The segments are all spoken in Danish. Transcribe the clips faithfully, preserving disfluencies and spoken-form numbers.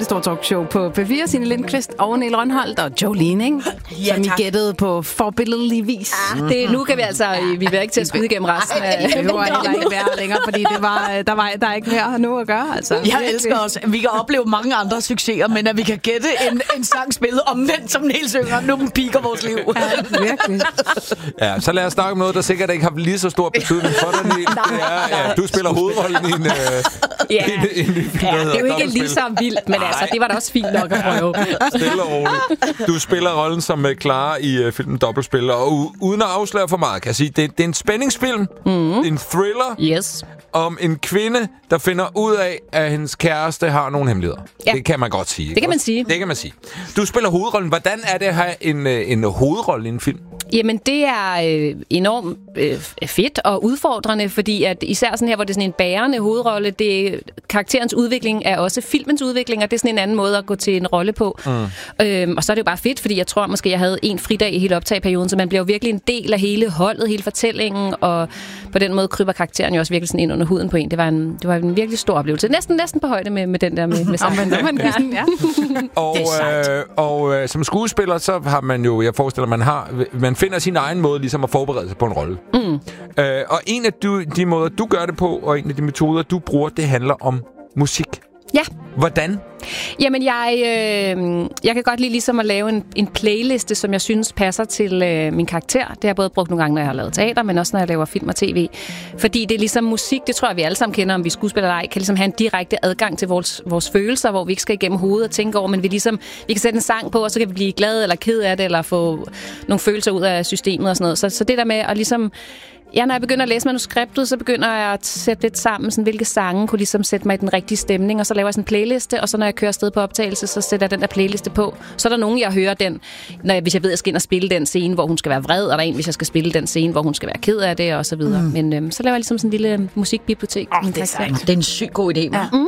det store talkshow på P fire. Signe Lindqvist og Niel Rønholdt og Jolene, ikke? Ja, som I tak. gættede på forbilledlig vis. Ah, det, nu kan vi altså, vi vil ikke til at skyde igennem resten af... Det var heller ikke værd længere, fordi det var, der, var, der er ikke mere nu at gøre. Altså. Jeg elsker os. Vi kan opleve mange andre succeser, men at vi kan gætte en, en sang spillet omvendt, som Niels synger, nu piker vores liv. Ja, virkelig. Ja, så lad os snakke om noget, der sikkert ikke har lige så stor betydning for dig, Niel. Det er, ja, du spiller hovedrollen i en, øh, Ja. en, en ny film, Ja, der det er jo ikke Dobbeltspil. lige så vildt, men altså, det var da også fint nok at prøve. Stille og roligt. Du spiller rollen som uh, Clara i uh, filmen Dobbeltspil, og u- uden at afsløre for meget, kan jeg sige, det, det er en spændingsfilm, mm. en thriller, Yes. om en kvinde, der finder ud af, at hendes kæreste har nogle hemmeligheder. Ja. Det kan man godt sige. Det kan man sige. Det kan man sige. Du spiller hovedrollen. Hvordan er det at have en, øh, en hovedrolle i en film? Jamen, det er øh, enormt øh, fedt og udfordrende, fordi at især sådan her, hvor det er sådan en bærende hovedrolle, det karakterens udvikling er også filmens udvikling, og det er sådan en anden måde at gå til en rolle på. Mm. Øhm, og så er det jo bare fedt, fordi jeg tror måske, jeg havde en fridag i hele optagperioden, så man bliver jo virkelig en del af hele holdet, hele fortællingen, og på den måde kryber karakteren jo også virkelig sådan ind under huden på en. Det var en, det var en virkelig stor oplevelse. Næsten, næsten på højde med, med den der med, med sangen. Ja. Og, øh, og øh, som skuespiller, så har man jo, jeg forestiller, man har, man finder sin egen måde ligesom at forberede sig på en rolle. Mm. Øh, og en af du, de måder, du gør det på, og en af de metoder, du bruger, det handler om musik. Ja. Hvordan? Jamen, jeg, øh, jeg kan godt lide ligesom at lave en, en playliste, som jeg synes passer til øh, min karakter. Det har jeg både brugt nogle gange, når jeg har lavet teater, men også når jeg laver film og tv. Fordi det er ligesom musik, det tror jeg, vi alle sammen kender, om vi skuespiller eller ej, kan ligesom have en direkte adgang til vores, vores følelser, hvor vi ikke skal igennem hovedet og tænke over, men vi ligesom, vi kan sætte en sang på, og så kan vi blive glade eller ked af det, eller få nogle følelser ud af systemet og sådan noget. Så, så det der med at ligesom... Ja, når jeg begynder at læse manuskriptet, så begynder jeg at sætte lidt sammen, sådan, hvilke sange kunne ligesom sætte mig i den rigtige stemning, og så laver jeg sådan en playliste, og så når jeg kører afsted på optagelse, så sætter jeg den der playliste på. Så er der nogen, jeg hører den, når jeg, hvis jeg ved, at jeg skal ind og spille den scene, hvor hun skal være vred, og der er en, hvis jeg skal spille den scene, hvor hun skal være ked af det, og så videre. Mm. Men øhm, så laver jeg ligesom sådan en lille musikbibliotek. Oh, det, er det er en syg god idé, ja. Mm.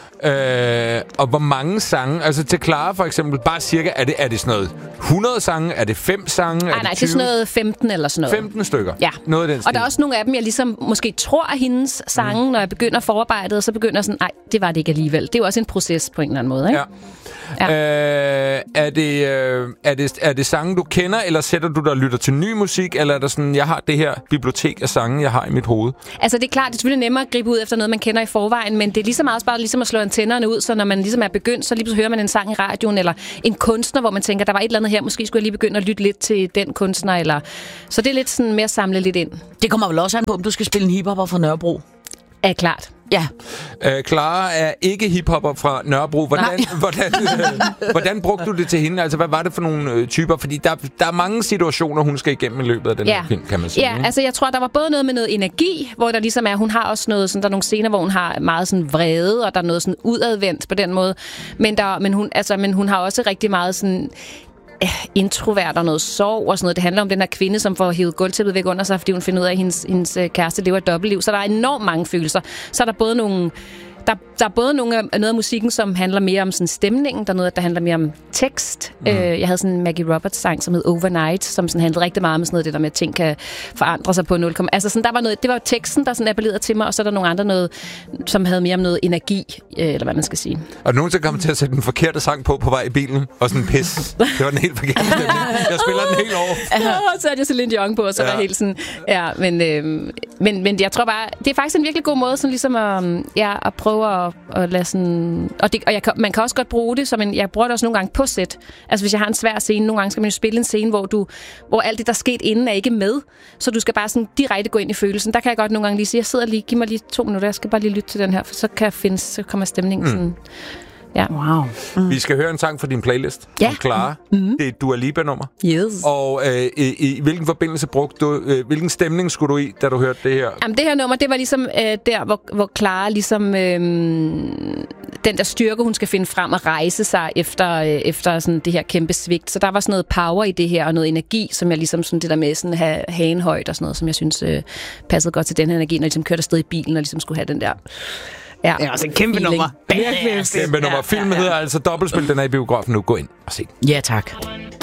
Øh, og hvor mange sange, altså til Clara for eksempel, bare cirka, er det, er det sådan noget hundrede sange, er det fem sange? Nej, nej, det er sådan noget femten eller sådan noget. femten stykker? Ja. Noget af den stil. Og der er også nogle af dem, jeg ligesom måske tror er hendes sange, mm. når jeg begynder forarbejdet, og så begynder jeg sådan, nej, det var det ikke alligevel. Det er jo også en proces på en eller anden måde, ikke? Ja. Ja. Øh, er, det, øh, er, det, er det sange, du kender, eller sætter du dig og lytter til ny musik, eller er der sådan, jeg har det her bibliotek af sange, jeg har i mit hoved? Altså, det er klart, det er selvfølgelig nemmere at gribe ud efter noget, man kender i forvejen, men det er lige så meget også bare ligesom at slå antennerne ud, så når man ligesom er begyndt, så lige pludselig hører man en sang i radioen, eller en kunstner, hvor man tænker, der var et eller andet her, måske skulle jeg lige begynde at lytte lidt til den kunstner, eller... Så det er lidt sådan mere at samle lidt ind. Det kommer vel også an på, om du skal spille en hiphopper fra Nørrebro. Ja, klart. Ja. Øh, Clara er ikke hiphopper fra Nørrebro. Hvordan, hvordan, øh, hvordan brugte du det til hende? Altså, hvad var det for nogle øh, typer? Fordi der, der er mange situationer, hun skal igennem i løbet af den ja. her film, kan man sige. Ja, altså jeg tror, der var både noget med noget energi, hvor der ligesom er, hun har også noget, sådan, der er nogle scener, hvor hun har meget sådan vrede, og der er noget sådan udadvendt på den måde. Men, der, men, hun, altså, men hun har også rigtig meget sådan... introvert og noget sorg og sådan noget. Det handler om den her kvinde, som får hævet gulvtæppet væk under sig, fordi hun finder ud af, at hendes, hendes kæreste lever et dobbeltliv. Så der er enormt mange følelser. Så er der både nogle... Der, der er både nogle, noget af musikken, som handler mere om sådan stemningen. Der er noget, der handler mere om tekst. Mm. Øh, jeg havde sådan en Maggie Roberts sang, som hed Overnight, som sådan handlede rigtig meget om sådan noget, det der med, at ting kan forandre sig på nul. Altså sådan, der var noget, det var teksten, der sådan appellerede til mig, og så er der nogle andre noget, som havde mere om noget energi, øh, eller hvad man skal sige. Og du nogensinde kom til at sætte den forkerte sang på på vej i bilen, og sådan en pis. Det var den helt forkerte stemning. Jeg spiller den helt over. Ja, og så er jeg Celine Dion på, og så ja. var helt sådan... Ja, men, øh, men, men jeg tror bare, det er faktisk en virkelig god måde, sådan ligesom at, ja, at prøve at, at lade sådan... Og, det, og jeg kan, man kan også godt bruge det, som en, jeg bruger det også nogle gange på sæt. Altså hvis jeg har en svær scene, nogle gange skal man jo spille en scene, hvor, du, hvor alt det, der er sket inden, er ikke med. Så du skal bare sådan direkte gå ind i følelsen. Der kan jeg godt nogle gange lige sige, jeg sidder lige, giv mig lige to minutter, jeg skal bare lige lytte til den her, for så kan jeg finde, så kommer stemningen sådan... Mm. Ja. Wow. Mm. Vi skal høre en sang fra din playlist. Ja. Clara. Mm. Det er et Dua Lipa-nummer. Yes. Og øh, i, i hvilken forbindelse brugte du, øh, hvilken stemning skulle du i, da du hørte det her? Jamen, det her nummer, det var ligesom øh, der, hvor, hvor Clara ligesom... Øh, den der styrke, hun skal finde frem og rejse sig efter, øh, efter sådan det her kæmpe svigt. Så der var sådan noget power i det her, og noget energi, som jeg ligesom sådan det der med sådan at have hagen højt og sådan noget, som jeg synes øh, passede godt til den her energi, når jeg ligesom kørte afsted i bilen og ligesom skulle have den der... Ja. Det er også en kæmpe feeling. Nummer. Kæmpe nummer. Filmen hedder altså Dobbeltspil. Den er i biografen nu. Gå ind og se. Ja, tak.